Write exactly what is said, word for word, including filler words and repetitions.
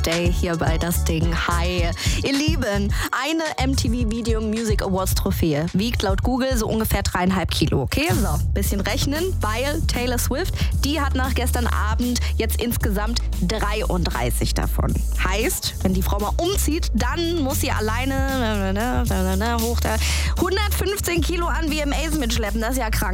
Day hier bei Das Ding. Hi. Ihr Lieben, eine M T V Video Music Awards Trophäe wiegt laut Google so ungefähr dreieinhalb Kilo. Okay, so, bisschen rechnen, weil Taylor Swift, die hat nach gestern Abend jetzt insgesamt dreiunddreißig davon. Heißt, wenn die Frau mal umzieht, dann muss sie alleine hoch da hundertfünfzehn Kilo an V M As mitschleppen. Das ist ja krank.